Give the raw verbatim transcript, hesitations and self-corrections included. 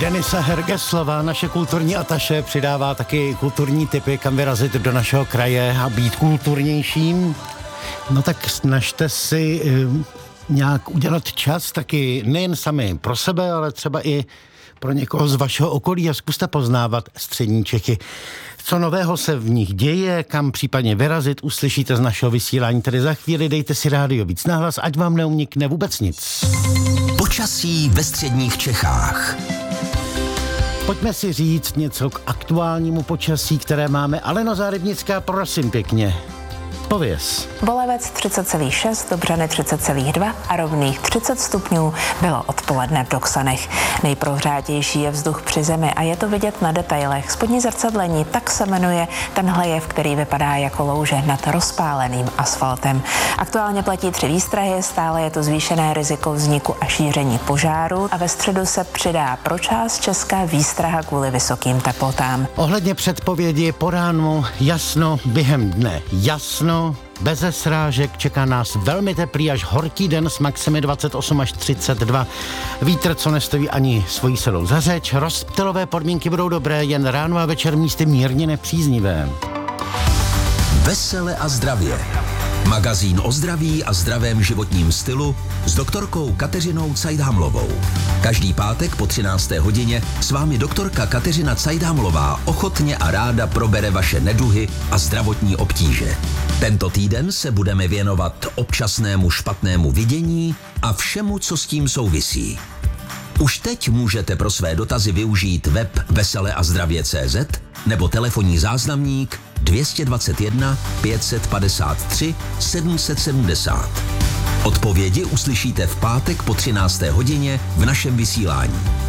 Denisa Hergeslova, naše kulturní ataše, přidává taky kulturní tipy, kam vyrazit do našeho kraje a být kulturnějším. No tak snažte si e, nějak udělat čas taky nejen sami pro sebe, ale třeba i pro někoho z vašeho okolí a zkuste poznávat střední Čechy. Co nového se v nich děje, kam případně vyrazit, uslyšíte z našeho vysílání. Tedy za chvíli dejte si rádio víc nahlas, ať vám neunikne vůbec nic. Počasí ve středních Čechách. Pojďme si říct něco k aktuálnímu počasí, které máme. Alena Zárybnická, prosím pěkně. Pověz. Bolevec třicet celá šest, Dobřany třicet celá dva a rovných třicet stupňů bylo odpoledne v Doksanech. Nejprohřátější je vzduch při zemi a je to vidět na detailech. Spodní zrcadlení, tak se jmenuje tenhle jev, který vypadá jako louže nad rozpáleným asfaltem. Aktuálně platí tři výstrahy, stále je to zvýšené riziko vzniku a šíření požáru a ve středu se přidá pro část Česka výstraha kvůli vysokým teplotám. Ohledně předpovědi po ránu jasno, během dne jasno, beze srážek, čeká nás velmi teplý až horký den s maximy dvacet osm až třicet dva. Vítr, co nestojí ani svojí silou za řeč. Rozptylové podmínky budou dobré, jen ráno a večer místy mírně nepříznivé. Vesele a zdravě. Magazín o zdraví a zdravém životním stylu s doktorkou Kateřinou Cajdhamlovou. Každý pátek po třinácté hodině s vámi doktorka Kateřina Cajdhamlová ochotně a ráda probere vaše neduhy a zdravotní obtíže. Tento týden se budeme věnovat občasnému špatnému vidění a všemu, co s tím souvisí. Už teď můžete pro své dotazy využít web vesele a zdravě tečka cé zet nebo telefonní záznamník dvě stě dvacet jedna pět set padesát tři sedm set sedmdesát. Odpovědi uslyšíte v pátek po třinácté hodině v našem vysílání.